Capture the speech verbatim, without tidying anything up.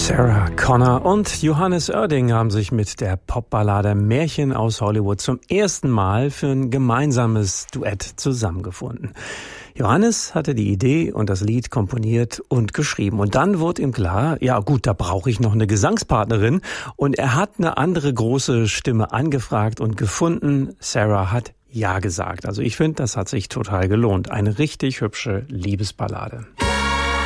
Sarah Connor und Johannes Oerding haben sich mit der Popballade Märchen aus Hollywood zum ersten Mal für ein gemeinsames Duett zusammengefunden. Johannes hatte die Idee und das Lied komponiert und geschrieben. Und dann wurde ihm klar, ja gut, da brauche ich noch eine Gesangspartnerin. Und er hat eine andere große Stimme angefragt und gefunden. Sarah hat ja gesagt. Also ich finde, das hat sich total gelohnt. Eine richtig hübsche Liebesballade.